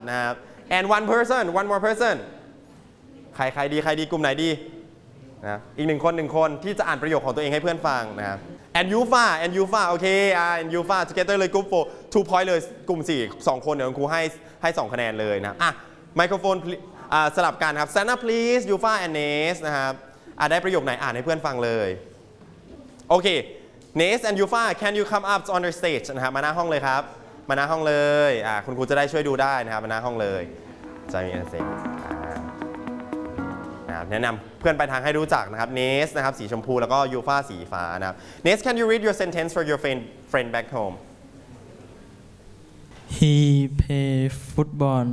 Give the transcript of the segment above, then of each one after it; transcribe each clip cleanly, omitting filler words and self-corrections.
นะครับ and one more person ใครดีกลุ่มไหนดีนะอีกหนึ่งคนที่จะอ่านประโยคของตัวเองให้เพื่อนฟังนะครับ and Yufa โอเคand Yufa together เลย group 4 2 point เลยกลุ่ม4 2คนเดี๋ยวครูให้2คะแนนเลยนะไมโครโฟนสลับกันครับ Sana please Yufa and Nes นะครับได้ประโยคไหนอ่านให้เพื่อนฟังเลยโอเค Nes and Yufa can you come up on the stage นะครับมาหน้าห้องเลยครับมาหน้าห้องเลยคุณครูจะได้ช่วยดูได้นะครับมาหน้าห้องเลยจะมีเซ็กแนะนำเพื่อนไปทางให้รู้จักนะครับ Nes นะครับสีชมพูแล้วก็ Yufa สีฟ้านะครับ Nes can you read your sentence for your friend back home He play football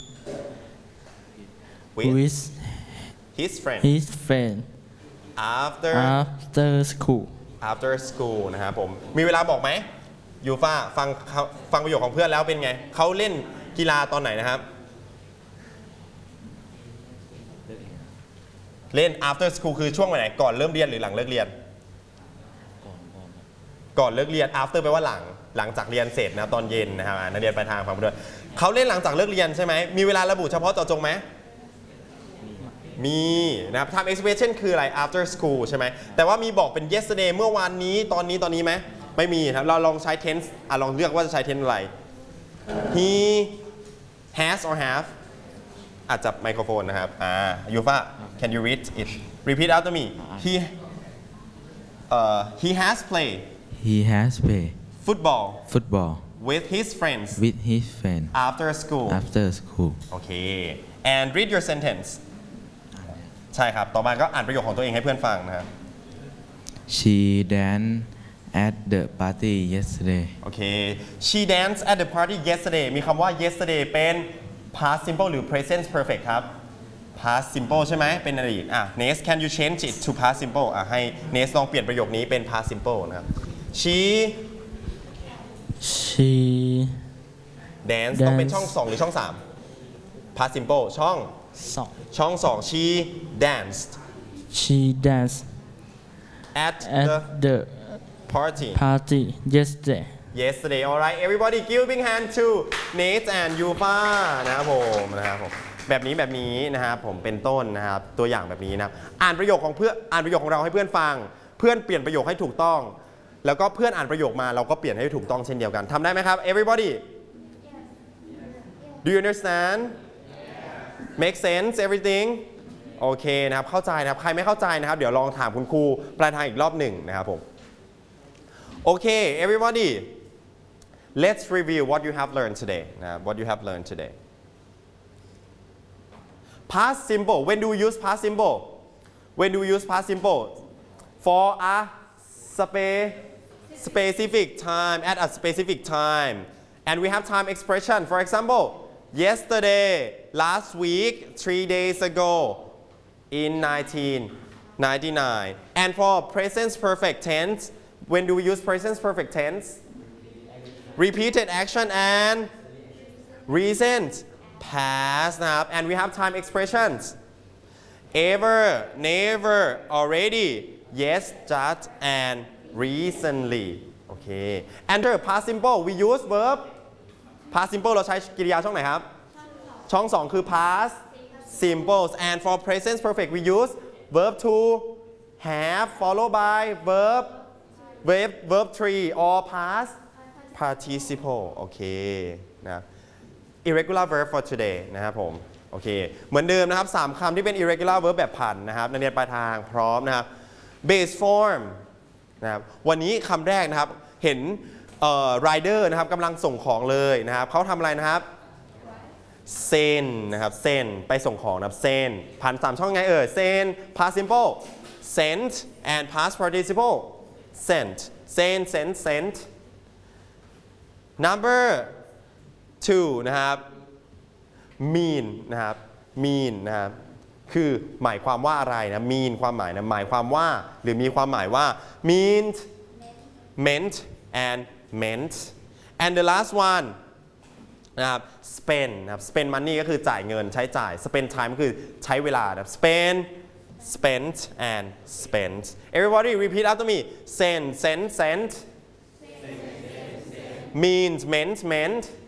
with his friend after school นะครับผมมีเวลาบอกไหม Yufa ฟังประโยคของเพื่อนแล้วเป็นไงเขาเล่นกีฬาตอนไหนนะครับเล่น after school คือช่วงไหนก่อนเริ่มเรียนหรือหลังเลิกเรียนก่อนเลิกเรียน after แปลว่าหลังจากเรียนเสร็จนะตอนเย็นนะครับนักเรียนไปทางฟังไปด้วยเขาเล่นหลังจากเลิกเรียนใช่ไหมมีเวลาระบุเฉพาะเจาะจงไหมมีนะครับ time expression คืออะไร after school ใช่ไหมแต่ว่ามีบอกเป็น yesterday เมื่อวานนี้ตอนนี้ไหมไม่มีครับเราลองใช้ tense ลองเลือกว่าจะใช้ tense อะไร he has or have จับไมโครโฟนนะครับYufa can you read it repeat after me he has played football with his friends after school โอเค and read your sentence ใช่ครับต่อมาก็อ่านประโยคของตัวเองให้เพื่อนฟังนะครับ She danced at the party yesterday โอเค she danced at the party yesterday มีคำว่า yesterday เป็น past simple หรือ present perfect ครับ past simple ใช่ไหมเป็นอดีตNes can you change it to past simple ให้ Nes ลองเปลี่ยนประโยคนี้เป็น past simple นะครับ she dance ต้องเป็นช่อง2หรือช่อง3 past simple ช่อง2 she danced at the party yesterday alright everybody give a big hand to Nes and Yufa นะครับผมแบบนี้นะครับผมเป็นต้นนะครับตัวอย่างแบบนี้นะครับอ่านประโยคของเราให้เพื่อนฟังเพื่อนเปลี่ยนประโยคให้ถูกต้องแล้วก็เพื่อนอ่านประโยคมาเราก็เปลี่ยนให้ถูกต้องเช่นเดียวกันทำได้ไหมครับ everybody do you understand make sense everything โอเคนะครับเข้าใจนะครับใครไม่เข้าใจนะครับเดี๋ยวลองถามคุณครูปลายทางอีกรอบหนึ่งนะครับผมโอเค everybody let's review what you have learned today past simple when do we use past simple for a specific time at a specific time and we have time expression for example yesterday last week 3 days ago in 1999 and for present perfect tense when do we use present perfect tense repeated action and recent past นะครับ and we have time expressions ever never already yes just and recently โอเค under past simple we use verb past simple เราใช้กริยาช่องไหนครับช่อง2คือ past simple and for present perfect we use verb to have followed by verb 3 or past participle โอเคนะ irregular verb for today นะครับผมโอเคเหมือนเดิมนะครับ3คำที่เป็น irregular verb แบบผันนะครับนักเรียนปลายทางพร้อมนะครับ base form นะครับวันนี้คำแรกนะครับเห็นrider นะครับกำลังส่งของเลยนะครับเขาทำอะไรนะครับเซนนะครับเซนไปส่งของนะครับเซนผ่าน3ช่องไงเซน past simple sent and past participle sent sent number 2นะครับ mean นะครับ mean นะครับคือหมายความว่าอะไรนะ mean ความหมายนะหมายความว่าหรือมีความหมายว่า meant and meant and the last one นะครับ spend นะครับ spend money ก็คือจ่ายเงินใช้จ่าย spend time ก็คือใช้เวลานะครับ spent and spent everybody repeat after me sent means meant